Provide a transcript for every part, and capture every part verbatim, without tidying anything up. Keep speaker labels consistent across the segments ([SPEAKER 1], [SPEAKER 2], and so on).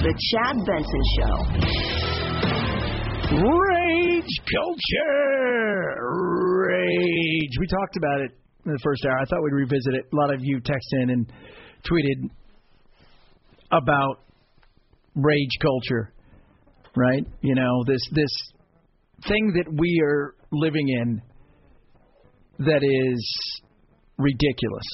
[SPEAKER 1] The Chad Benson Show.
[SPEAKER 2] Rage culture. Rage. We talked about it in the first hour. I thought we'd revisit it. A lot of you texted in and tweeted about rage culture, right? You know, this this thing that we are living in that is ridiculous.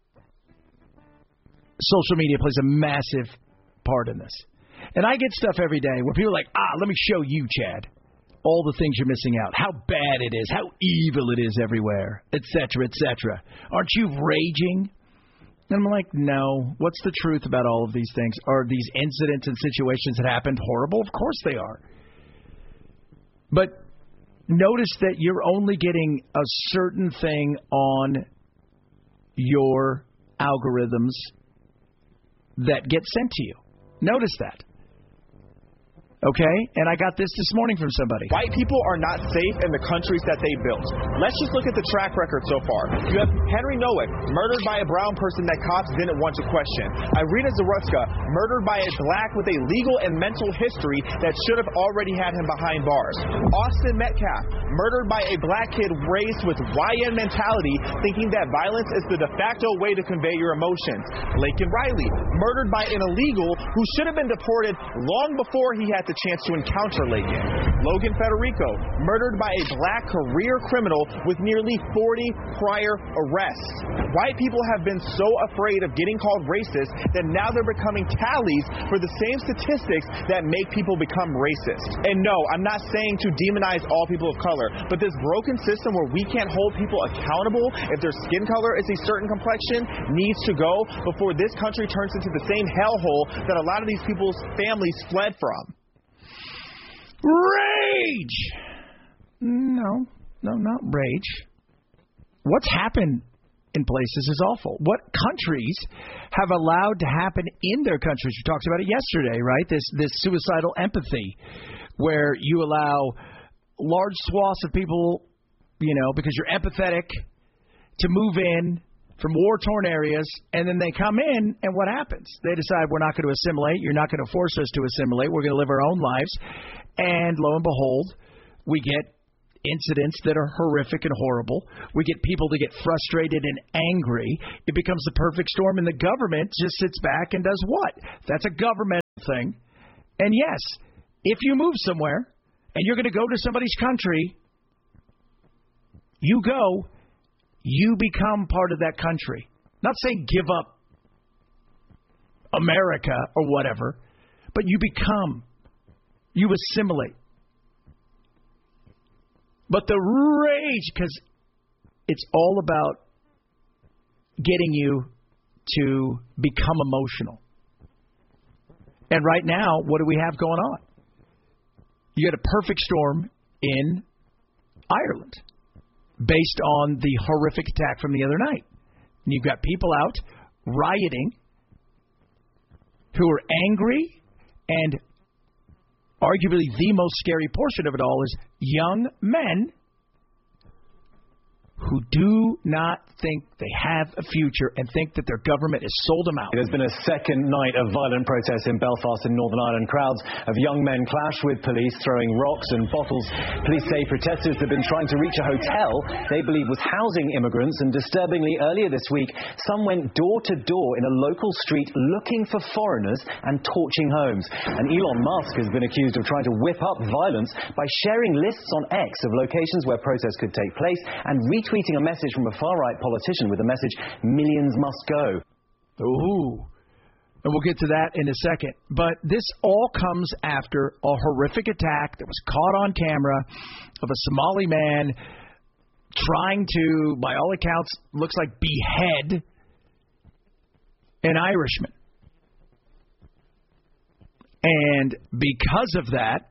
[SPEAKER 2] Social media plays a massive part in this. And I get stuff every day where people are like, ah, let me show you, Chad, all the things you're missing out, how bad it is, how evil it is everywhere, et cetera, et cetera. Aren't you raging? And I'm like, no. What's the truth about all of these things? Are these incidents and situations that happened horrible? Of course they are. But notice that you're only getting a certain thing on your algorithms that get sent to you. Notice that. Okay? And I got this this morning from somebody.
[SPEAKER 3] White people are not safe in the countries that they built. Let's just look at the track record so far. You have Henry Noack, murdered by a brown person that cops didn't want to question. Irina Zarutska, murdered by a black with a legal and mental history that should have already had him behind bars. Austin Metcalf, murdered by a black kid raised with Y N mentality, thinking that violence is the de facto way to convey your emotions. Laken Riley, murdered by an illegal who should have been deported long before he had the chance to encounter Laken. Logan Federico, murdered by a black career criminal with nearly forty prior arrests. White people have been so afraid of getting called racist that now they're becoming tallies for the same statistics that make people become racist. And no, I'm not saying to demonize all people of color, but this broken system where we can't hold people accountable if their skin color is a certain complexion needs to go before this country turns into the same hellhole that a lot of these people's families fled from.
[SPEAKER 2] Rage! No, no, not rage. What's happened in places is awful. What countries have allowed to happen in their countries? We talked about it yesterday, right? This this suicidal empathy, where you allow large swaths of people, you know, because you're empathetic, to move in from war-torn areas, and then they come in, and what happens? They decide we're not going to assimilate. You're not going to force us to assimilate. We're going to live our own lives. And lo and behold, we get incidents that are horrific and horrible. We get people to get frustrated and angry. It becomes the perfect storm, and the government just sits back and does what? That's a governmental thing. And yes, if you move somewhere and you're going to go to somebody's country, you go, you become part of that country. Not saying give up America or whatever, but you become. You assimilate. But the rage, because it's all about getting you to become emotional. And right now, what do we have going on? You got a perfect storm in Ireland based on the horrific attack from the other night. And you've got people out rioting who are angry, and arguably the most scary portion of it all is young men who do not think they have a future and think that their government has sold them out.
[SPEAKER 4] There's been a second night of violent protests in Belfast in Northern Ireland. Crowds of young men clashed with police, throwing rocks and bottles. Police say protesters have been trying to reach a hotel they believe was housing immigrants, and disturbingly earlier this week, some went door to door in a local street looking for foreigners and torching homes. And Elon Musk has been accused of trying to whip up violence by sharing lists on X of locations where protests could take place and retweeting a message from a far-right politician with the message, "Millions must go."
[SPEAKER 2] Ooh. And we'll get to that in a second. But this all comes after a horrific attack that was caught on camera of a Somali man trying to, by all accounts, looks like behead an Irishman. And because of that,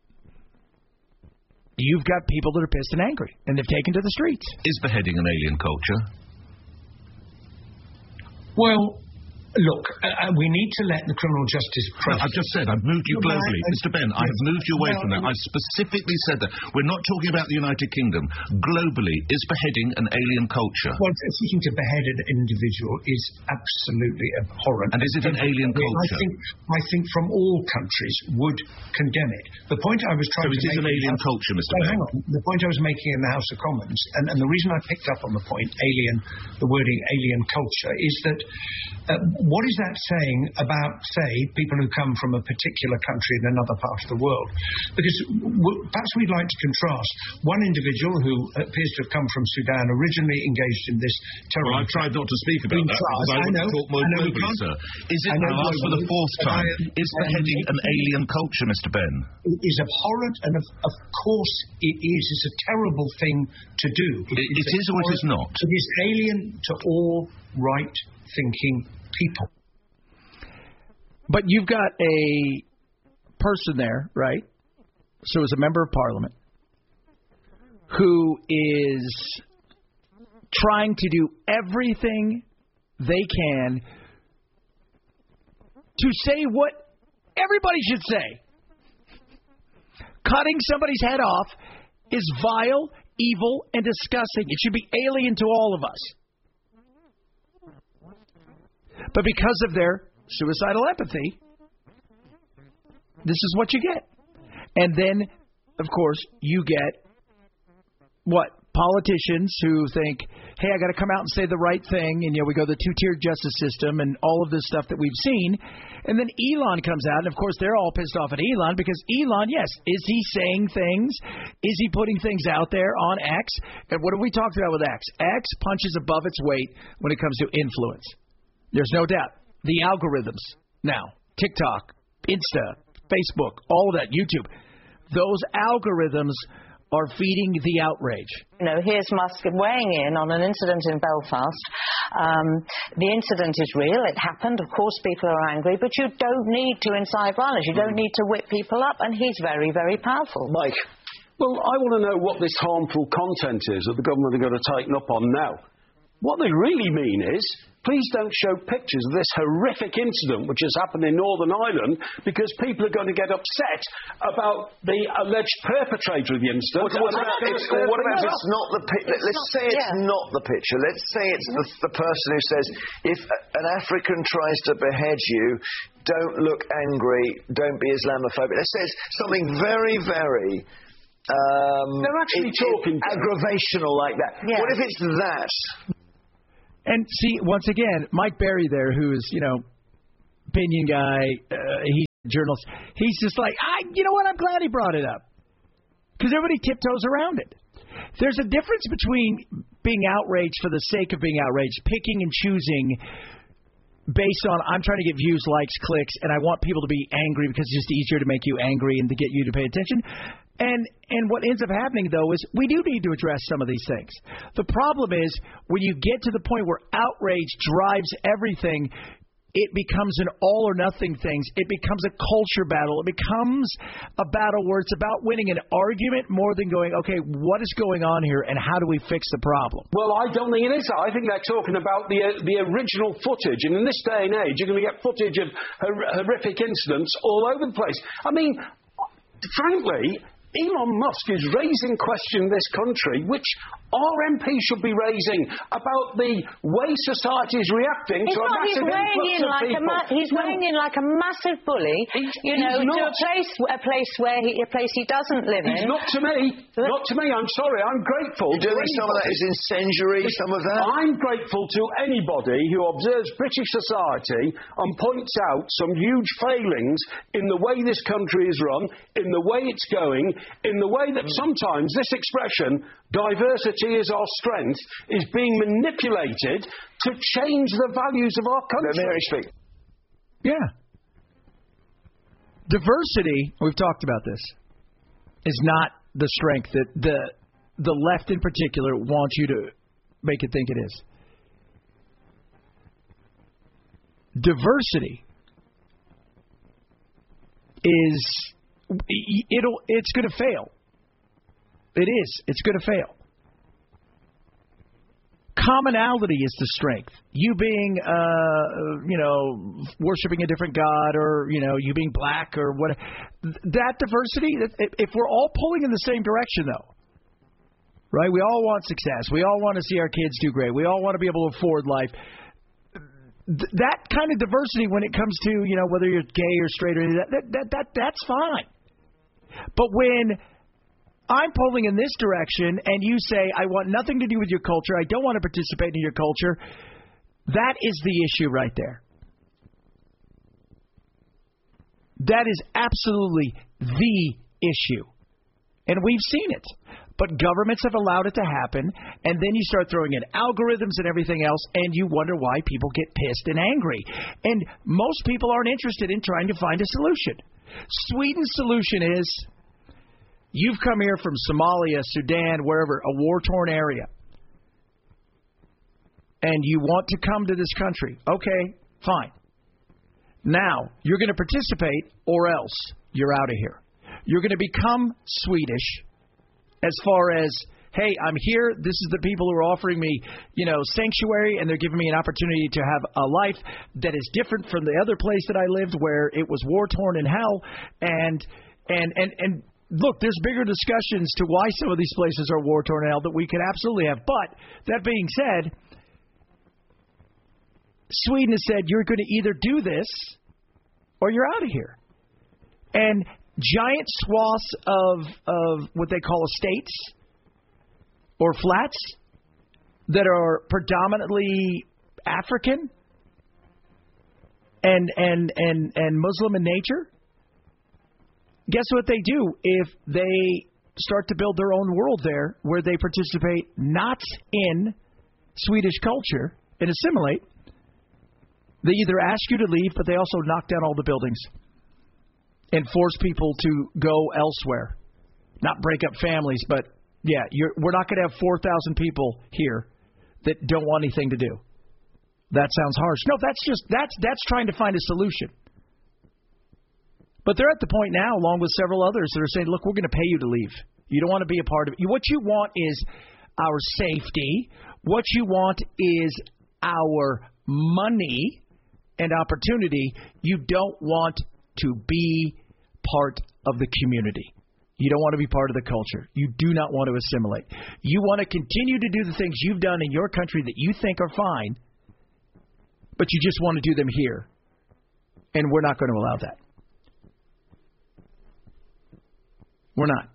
[SPEAKER 2] you've got people that are pissed and angry, and they've taken to the streets.
[SPEAKER 5] Is beheading an alien culture?
[SPEAKER 6] Well,
[SPEAKER 1] Look, uh, we need to let the criminal justice process...
[SPEAKER 5] No, I've just said, I've moved you
[SPEAKER 1] No,
[SPEAKER 5] globally.
[SPEAKER 1] I, I,
[SPEAKER 5] Mister Ben, I have moved you away
[SPEAKER 1] well,
[SPEAKER 5] from that. I've specifically said that. We're not talking about the United Kingdom. Globally, is beheading an alien culture?
[SPEAKER 1] Well, seeking to behead an individual is absolutely abhorrent.
[SPEAKER 5] And is it an alien culture?
[SPEAKER 1] I think, I think from all countries would condemn it. The point I was trying
[SPEAKER 5] so
[SPEAKER 1] to make...
[SPEAKER 5] So it is an alien culture, Mister
[SPEAKER 1] Well,
[SPEAKER 5] Ben?
[SPEAKER 1] hang on. The point I was making in the House of Commons, and, and the reason I picked up on the point, alien, the wording alien culture, is that uh, what is that saying about, say, people who come from a particular country in another part of the world? Because w- perhaps we'd like to contrast one individual who appears to have come from Sudan, originally engaged in this terror.
[SPEAKER 5] Well, I've tried not to speak about that because I, I want
[SPEAKER 1] know,
[SPEAKER 5] to talk more globally, sir. Is it, I'll ask for the fourth time, am, is beheading an alien culture, Mister Ben?
[SPEAKER 1] It is abhorrent, and of, of course it is. It's a terrible thing to do.
[SPEAKER 5] It, it, it is or it is not?
[SPEAKER 1] It is alien to all right-thinking people.
[SPEAKER 2] But you've got a person there, right? So as a member of parliament who is trying to do everything they can to say what everybody should say. Cutting somebody's head off is vile, evil, and disgusting. It should be alien to all of us. But because of their suicidal empathy, this is what you get. And then, of course, you get, what, politicians who think, hey, I got to come out and say the right thing, and, you know, we go the two-tiered justice system and all of this stuff that we've seen. And then Elon comes out, and, of course, they're all pissed off at Elon because Elon, yes, is he saying things? Is he putting things out there on X? And what have we talked about with X? X punches above its weight when it comes to influence. There's no doubt. The algorithms now, TikTok, Insta, Facebook, all of that, YouTube, those algorithms are feeding the outrage.
[SPEAKER 6] You know, here's Musk weighing in on an incident in Belfast. Um, the incident is real. It happened. Of course, people are angry, but you don't need to incite violence. You don't need to whip people up, and he's very, very powerful.
[SPEAKER 7] Mike. Well, I want to know what this harmful content is that the government are going to tighten up on now. What they really mean is, please don't show pictures of this horrific incident which has happened in Northern Ireland because people are going to get upset about the alleged perpetrator of the incident.
[SPEAKER 8] What, what about, it's, what about if it's not the picture? Let's not, say it's yeah. not the picture. Let's say it's the, the person who says, if an African tries to behead you, don't look angry, don't be Islamophobic. Let's say it's something very, very... Um,
[SPEAKER 7] They're actually
[SPEAKER 8] it,
[SPEAKER 7] talking...
[SPEAKER 8] It, aggravational like that.
[SPEAKER 6] Yeah.
[SPEAKER 8] What if it's that...
[SPEAKER 2] And see, once again, Mike Berry there, who is, you know, opinion guy, uh, he's a journalist, he's just like, I, you know what, I'm glad he brought it up. Because everybody tiptoes around it. There's a difference between being outraged for the sake of being outraged, picking and choosing based on, I'm trying to get views, likes, clicks, and I want people to be angry because it's just easier to make you angry and to get you to pay attention. And and what ends up happening, though, is we do need to address some of these things. The problem is when you get to the point where outrage drives everything, it becomes an all-or-nothing thing. It becomes a culture battle. It becomes a battle where it's about winning an argument more than going, okay, what is going on here and how do we fix the problem?
[SPEAKER 7] Well, I don't think it is that. I think they're talking about the uh, the original footage. And in this day and age, you're going to get footage of hor- horrific incidents all over the place. I mean, frankly... Elon Musk is raising question in this country, which our M P should be raising, about the way society is reacting
[SPEAKER 6] he's
[SPEAKER 7] to a
[SPEAKER 6] not,
[SPEAKER 7] massive
[SPEAKER 6] he's weighing
[SPEAKER 7] influx
[SPEAKER 6] in
[SPEAKER 7] of
[SPEAKER 6] like
[SPEAKER 7] people.
[SPEAKER 6] A ma- he's
[SPEAKER 7] no.
[SPEAKER 6] weighing in like a massive bully,
[SPEAKER 7] he's,
[SPEAKER 6] you know,
[SPEAKER 7] he's
[SPEAKER 6] to a place, a place where he, a place he doesn't live
[SPEAKER 7] he's
[SPEAKER 6] in.
[SPEAKER 7] Not to me. Not to me. I'm sorry. I'm grateful.
[SPEAKER 8] Do you think some of that is incendiary, some of that?
[SPEAKER 7] I'm grateful to anybody who observes British society and points out some huge failings in the way this country is run, in the way it's going, in the way that sometimes this expression, diversity is our strength, is being manipulated to change the values of our country.
[SPEAKER 8] Mary speak.
[SPEAKER 2] Yeah. Diversity, we've talked about this, is not the strength that the the left in particular wants you to make it think it is. Diversity is it'll it's going to fail. It is. It's going to fail. Commonality is the strength. You being, uh, you know, worshiping a different god, or, you know, you being black or what. That diversity, if we're all pulling in the same direction, though, right? We all want success. We all want to see our kids do great. We all want to be able to afford life. That kind of diversity, when it comes to, you know, whether you're gay or straight or that, that, that, that that's fine. But when I'm pulling in this direction and you say, I want nothing to do with your culture, I don't want to participate in your culture, that is the issue right there. That is absolutely the issue. And we've seen it. But governments have allowed it to happen, and then you start throwing in algorithms and everything else, and you wonder why people get pissed and angry. And most people aren't interested in trying to find a solution. Sweden's solution is, you've come here from Somalia, Sudan, wherever, a war-torn area, and you want to come to this country. Okay, fine. Now, you're going to participate, or else you're out of here. You're going to become Swedish as far as, hey, I'm here, this is the people who are offering me, you know, sanctuary, and they're giving me an opportunity to have a life that is different from the other place that I lived where it was war-torn in hell. And, and, and, and look, there's bigger discussions to why some of these places are war-torn in hell that we could absolutely have. But that being said, Sweden has said you're going to either do this or you're out of here. And giant swaths of of what they call estates or flats that are predominantly African and and and and Muslim in nature. Guess what they do if they start to build their own world there, where they participate not in Swedish culture and assimilate? They either ask you to leave, but they also knock down all the buildings and force people to go elsewhere. Not break up families, but, yeah, you're, we're not going to have four thousand people here that don't want anything to do. That sounds harsh. No, that's just, that's that's trying to find a solution. But they're at the point now, along with several others, that are saying, look, we're going to pay you to leave. You don't want to be a part of it. What you want is our safety. What you want is our money and opportunity. You don't want to be part of the community. You don't want to be part of the culture. You do not want to assimilate. You want to continue to do the things you've done in your country that you think are fine, but you just want to do them here. And we're not going to allow that. We're not.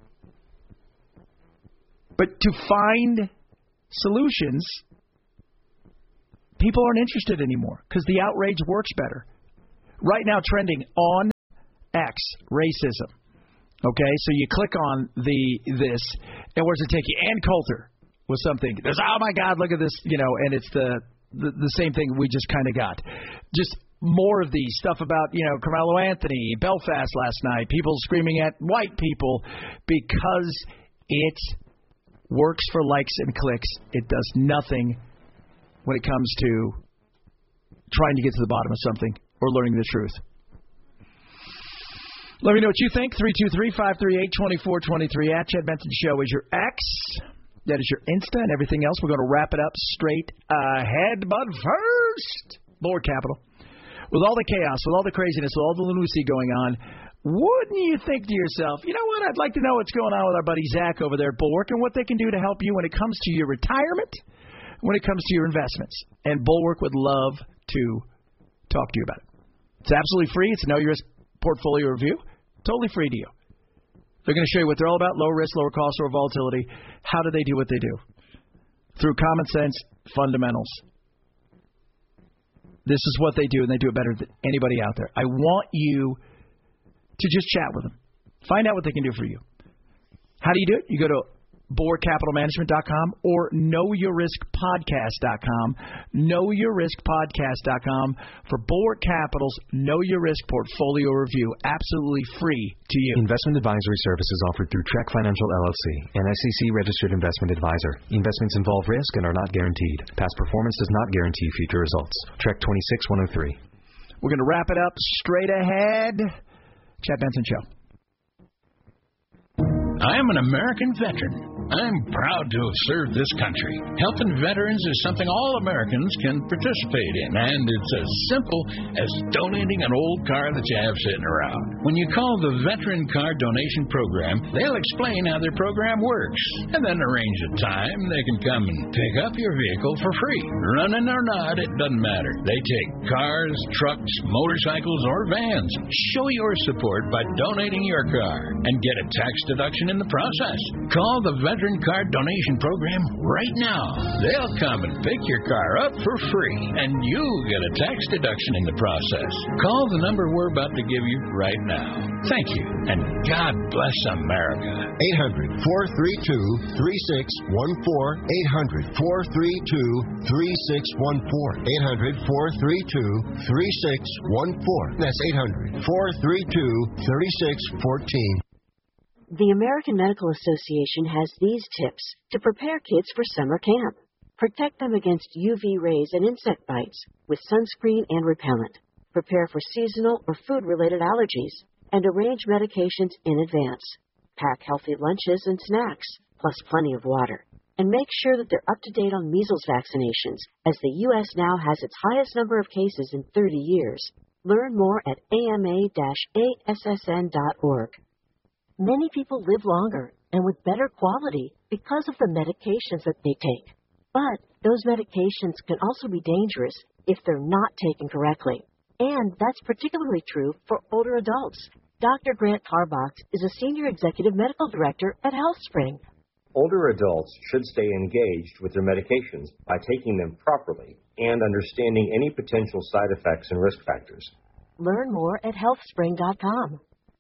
[SPEAKER 2] But to find solutions, people aren't interested anymore because the outrage works better. Right now, trending on X, racism. Okay, so you click on the this, and where's it take you? Ann Coulter was something. There's, oh my God, look at this, you know, and it's the the, the same thing we just kind of got. Just more of these stuff about, you know, Carmelo Anthony, Belfast last night, people screaming at white people because it works for likes and clicks. It does nothing when it comes to trying to get to the bottom of something or learning the truth. Let me know what you think. three two three, five three eight, two four two three. At Chad Benson Show is your X. That is your Insta and everything else. We're going to wrap it up straight ahead. But first, Bulwark Capital. With all the chaos, with all the craziness, with all the lunacy going on, wouldn't you think to yourself, you know what, I'd like to know what's going on with our buddy Zach over there at Bulwark and what they can do to help you when it comes to your retirement, when it comes to your investments. And Bulwark would love to talk to you about it. It's absolutely free. It's a Know Your Risk portfolio review. Totally free to you. They're going to show you what they're all about: low risk, lower cost, lower volatility. How do they do what they do? Through common sense fundamentals. This is what they do, and they do it better than anybody out there. I want you to just chat with them. Find out what they can do for you. How do you do it? You go to Bulwark Capital Management dot com or Know Your Risk Podcast dot com. Know Your Risk Podcast dot com for Bulwark Capital's Know Your Risk Portfolio Review. Absolutely free to you.
[SPEAKER 9] Investment advisory services offered through Trek Financial L L C, an S E C-registered investment advisor. Investments involve risk and are not guaranteed. Past performance does not guarantee future results. Trek twenty-six one oh three.
[SPEAKER 2] We're going to wrap it up straight ahead. Chad Benson Show.
[SPEAKER 10] I am an American veteran. I'm proud to have served this country. Helping veterans is something all Americans can participate in, and it's as simple as donating an old car that you have sitting around. When you call the Veteran Car Donation Program, they'll explain how their program works, and then arrange a time they can come and pick up your vehicle for free. Running or not, it doesn't matter. They take cars, trucks, motorcycles, or vans. Show your support by donating your car and get a tax deduction in the process. Call the Veteran Car Donation Program right now. They'll come and pick your car up for free, and you get a tax deduction in the process. Call the number we're about to give you right now. Thank you, and God bless America.
[SPEAKER 11] eight hundred, four three two, three six one four. eight hundred, four three two, three six one four. eight hundred, four three two, three six one four. That's eight hundred, four three two, three six one four.
[SPEAKER 12] The American Medical Association has these tips to prepare kids for summer camp. Protect them against U V rays and insect bites with sunscreen and repellent. Prepare for seasonal or food-related allergies and arrange medications in advance. Pack healthy lunches and snacks, plus plenty of water. And make sure that they're up to date on measles vaccinations, as the U S now has its highest number of cases in thirty years. Learn more at A M A A S S N dot org. Many people live longer and with better quality because of the medications that they take. But those medications can also be dangerous if they're not taken correctly. And that's particularly true for older adults. Doctor Grant Tarbox is a Senior Executive Medical Director at HealthSpring.
[SPEAKER 13] Older adults should stay engaged with their medications by taking them properly and understanding any potential side effects and risk factors.
[SPEAKER 12] Learn more at health spring dot com.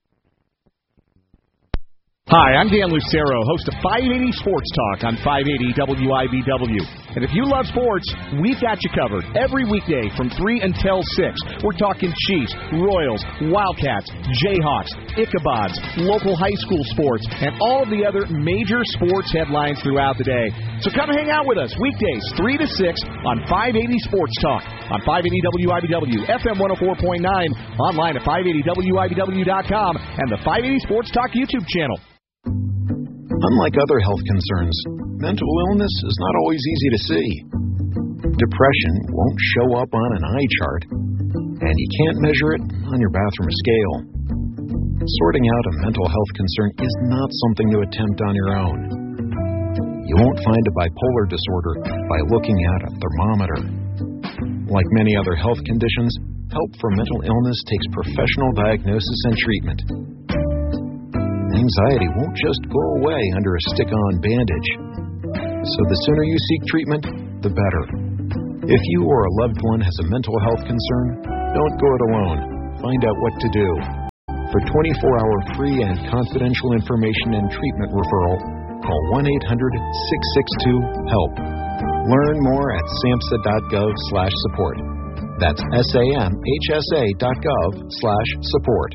[SPEAKER 14] Hi, I'm Dan Lucero, host of five eighty Sports Talk on five eighty W I B W. And if you love sports, we've got you covered every weekday from three until six. We're talking Chiefs, Royals, Wildcats, Jayhawks, Ichabods, local high school sports, and all of the other major sports headlines throughout the day. So come hang out with us weekdays three to six on five eighty Sports Talk on five eighty W I B W, F M one oh four point nine, online at five eighty W I B W dot com, and the five eighty Sports Talk YouTube channel.
[SPEAKER 15] Unlike other health concerns, mental illness is not always easy to see. Depression won't show up on an eye chart, and you can't measure it on your bathroom scale. Sorting out a mental health concern is not something to attempt on your own. You won't find a bipolar disorder by looking at a thermometer. Like many other health conditions, help for mental illness takes professional diagnosis and treatment. Anxiety won't just go away under a stick-on bandage. So the sooner you seek treatment, the better. If you or a loved one has a mental health concern, don't go it alone. Find out what to do. For twenty-four hour free and confidential information and treatment referral, call one eight hundred six six two HELP. Learn more at samhsa dot gov slash support. That's S A M H S A dot gov slash support.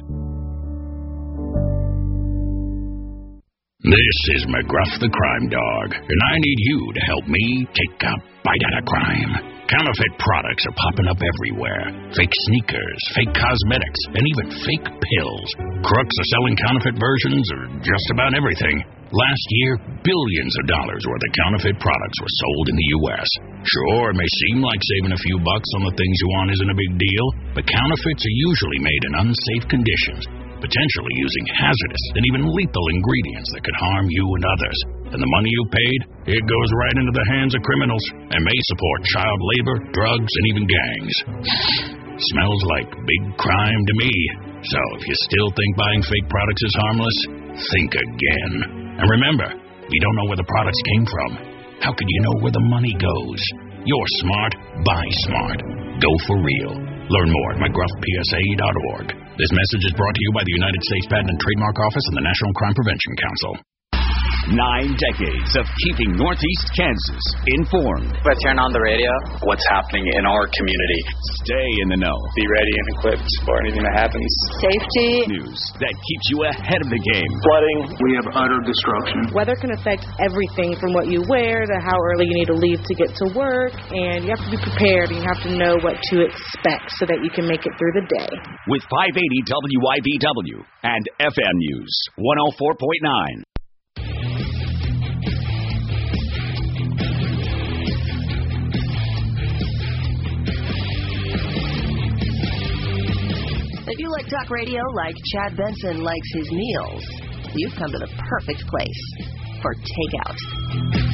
[SPEAKER 16] This is McGruff the Crime Dog, and I need you to help me take a bite out of crime. Counterfeit products are popping up everywhere. Fake sneakers, fake cosmetics, and even fake pills. Crooks are selling counterfeit versions of just about everything. Last year, billions of dollars worth of counterfeit products were sold in the U S Sure, it may seem like saving a few bucks on the things you want isn't a big deal, but counterfeits are usually made in unsafe conditions, potentially using hazardous and even lethal ingredients that could harm you and others. And the money you paid, it goes right into the hands of criminals and may support child labor, drugs, and even gangs. Smells like big crime to me. So if you still think buying fake products is harmless, think again. And remember, you don't know where the products came from. How could you know where the money goes? You're smart, buy smart. Go for real. Learn more at McGruff P S A dot org. This message is brought to you by the United States Patent and Trademark Office and the National Crime Prevention Council.
[SPEAKER 17] Nine decades of keeping Northeast Kansas informed.
[SPEAKER 18] If I turn on the radio, what's happening in our community?
[SPEAKER 17] Stay in the know.
[SPEAKER 18] Be ready and equipped for anything that happens.
[SPEAKER 19] Safety.
[SPEAKER 17] News that keeps you ahead of the game.
[SPEAKER 18] Flooding. We have utter destruction.
[SPEAKER 19] Weather can affect everything from what you wear to how early you need to leave to get to work. And you have to be prepared and you have to know what to expect so that you can make it through the day.
[SPEAKER 17] With five eighty W I B W and F M News one oh four point nine.
[SPEAKER 20] like talk radio like Chad Benson likes his meals, you've come to the perfect place for takeout.